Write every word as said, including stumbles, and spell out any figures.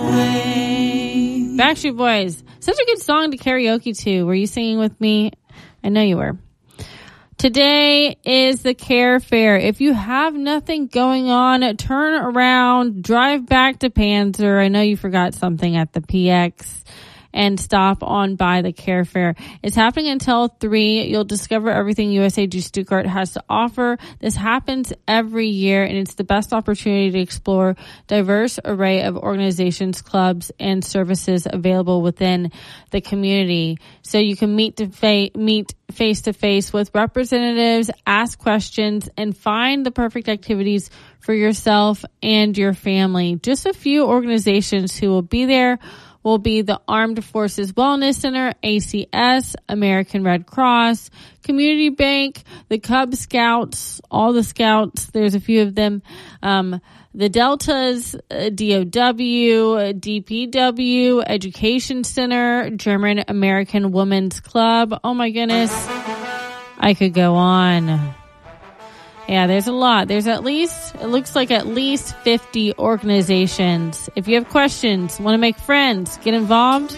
away. Backstreet Boys. Such a good song to karaoke to. Were you singing with me? I know you were. Today is the Care Fair. If you have nothing going on, turn around, drive back to Panzer. I know you forgot something at the P X. And stop on by the Care Fair. It's happening until three. You'll discover everything U S A G Stuttgart has to offer. This happens every year, and it's the best opportunity to explore diverse array of organizations, clubs, and services available within the community. So you can meet to fa- meet face to face with representatives, ask questions, and find the perfect activities for yourself and your family. Just a few organizations who will be there will be the Armed Forces Wellness Center, A C S, American Red Cross, Community Bank, the Cub Scouts, all the Scouts, there's a few of them, um, the Deltas, uh, D O W, D P W, Education Center, German American Women's Club. Oh my goodness. I could go on. Yeah, there's a lot. There's at least, it looks like at least fifty organizations. If you have questions, want to make friends, get involved,